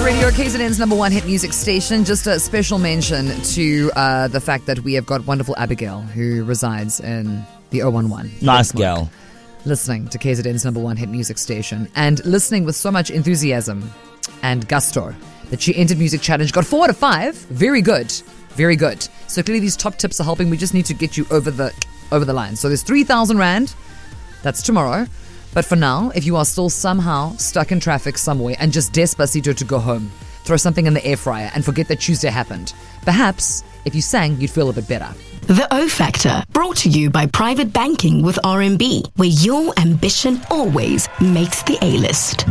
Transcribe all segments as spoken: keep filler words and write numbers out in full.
Radio, K Z N's number one hit music station. Just a special mention to uh, the fact that we have got wonderful Abigail, who resides in the oh one one. Nice gal. Listening to K Z N's number one hit music station and listening with so much enthusiasm and gusto that she entered Music Challenge, got four out of five. Very good. Very good. So clearly these top tips are helping. We just need to get you over the over the line. So there's three thousand rand. That's tomorrow. But for now, if you are still somehow stuck in traffic somewhere and just despacito to go home, throw something in the air fryer and forget that Tuesday happened. Perhaps, if you sang, you'd feel a bit better. The O Factor, brought to you by Private Banking with R M B, where your ambition always makes the A-list.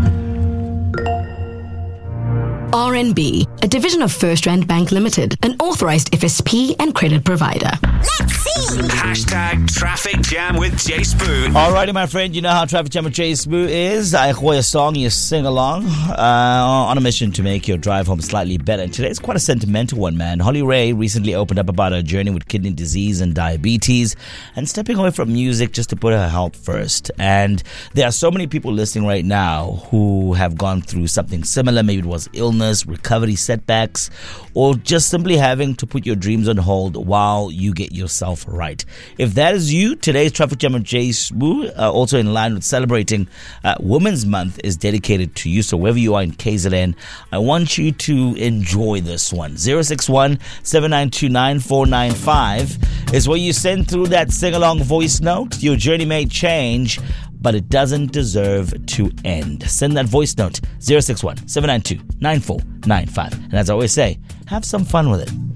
R N B, a division of First Rand Bank Limited, an authorized F S P and credit provider. Let's see! Hashtag Traffic Jam with Jay Spoo. Alrighty, my friend, you know how Traffic Jam with Jay Spoo is. I play a song, you sing along, uh, on a mission to make your drive home slightly better. And today's quite a sentimental one, man. Holly Ray recently opened up about her journey with kidney disease and diabetes and stepping away from music just to put her health first. And there are so many people listening right now who have gone through something similar. Maybe it was illness, recovery setbacks, or just simply having to put your dreams on hold while you get yourself right. If that is you, today's Traffic Jam with Jay Spoo, uh, also in line with celebrating uh, Women's Month, is dedicated to you. So wherever you are in K Z N, I want you to enjoy this one. zero six one, seven nine two, nine four nine five is where you send through that sing-along voice note. Your journey may change, but it doesn't deserve to end. Send that voice note, zero six one, seven nine two, nine four nine five. And as I always say, have some fun with it.